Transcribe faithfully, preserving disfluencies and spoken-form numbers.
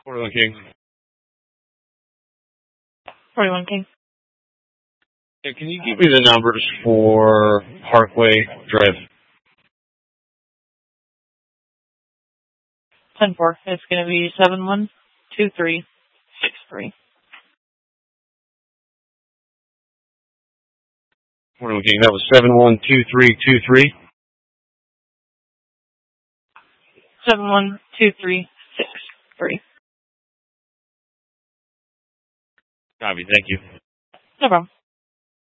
forty-one King. forty-one King. Yeah, can you give me the numbers for Parkway Drive? ten four. It's going to be seven one two three six three. forty-one King, that was seven one two three two three? seven one two three six three. Copy, thank you. No problem.